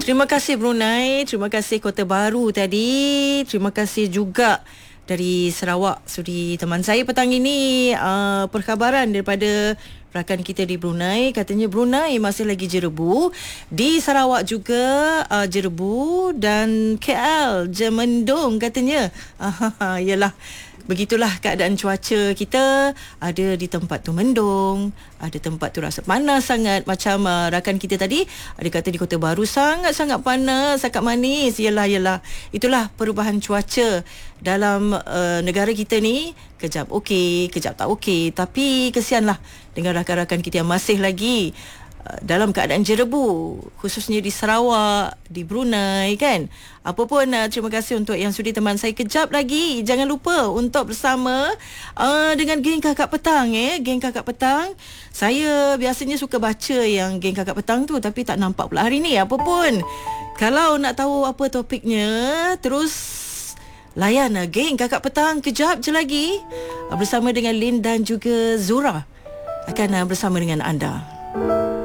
Terima kasih Brunei, terima kasih Kota Baru tadi, terima kasih juga dari Sarawak sudi teman saya petang ini. Perkhabaran daripada rakan kita di Brunei, katanya Brunei masih lagi jerebu, di Sarawak juga jerebu, dan KL je mendung katanya. Yalah, begitulah keadaan cuaca kita. Ada di tempat tu mendung, ada tempat tu rasa panas sangat. Macam rakan kita tadi ada kata di Kota Baru sangat-sangat panas, sangat manis. Yelah, itulah perubahan cuaca dalam negara kita ni. Kejap okey, kejap tak okey. Tapi kesianlah dengan rakan-rakan kita yang masih lagi dalam keadaan jerebu, khususnya di Sarawak, di Brunei kan. Apa pun, terima kasih untuk yang sudi teman saya. Kejap lagi jangan lupa untuk bersama dengan geng Kakak Petang. Geng Kakak Petang, saya biasanya suka baca yang geng Kakak Petang tu, tapi tak nampak pula hari ni. Apa pun, kalau nak tahu apa topiknya, terus layan geng Kakak Petang kejap je lagi bersama dengan Lin dan juga Zura akan bersama dengan anda.